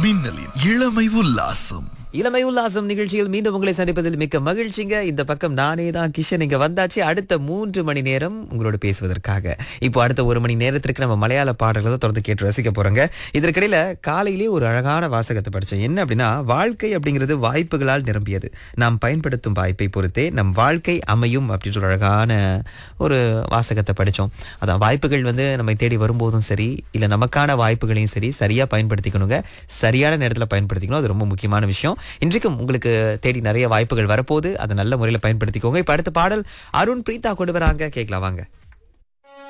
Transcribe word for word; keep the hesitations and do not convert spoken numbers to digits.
மின்னலின் இளமை உல்லாசம். இளமை உல்லாசம் நிகழ்ச்சியில் மீண்டும் உங்களை சந்திப்பதில் மிக்க மகிழ்ச்சிங்க. இந்த பக்கம் நானே தான் கிஷன் இங்க வந்தாச்சு. அடுத்த மூன்று மணி நேரம் உங்களோட பேசுவதற்காக. இப்போ அடுத்த ஒரு மணி நேரத்திற்கு நம்ம மலையாள பாடல்களை தொடர்ந்து கேட்டு ரசிக்க போறோங்க. இதற்கிடையில காலையிலேயே ஒரு அழகான வாசகத்தை படிச்சேன். என்ன அப்படின்னா, வாழ்க்கை அப்படிங்கிறது வாய்ப்புகளால் நிரம்பியது. நாம் பயன்படுத்தும் வாய்ப்பை பொறுத்தே நம் வாழ்க்கை அமையும் அப்படின்ற ஒரு அழகான ஒரு வாசகத்தை படித்தோம். அதான் வாய்ப்புகள் வந்து நம்மை தேடி வரும்போதும் சரி, இல்லை நமக்கான வாய்ப்புகளையும் சரி சரியா பயன்படுத்திக்கணுங்க. சரியான நேரத்தில் பயன்படுத்திக்கணும். அது ரொம்ப முக்கியமான விஷயம். இன்றைக்கும் உங்களுக்கு தேடி நிறைய வாய்ப்புகள் வரப்போகுது. அதை நல்ல முறையில் பயன்படுத்திக்கோங்க. இப்ப அடுத்த பாடல் அருண் பிரீதா கொண்டு வராங்க, கேட்கலாம் வாங்க.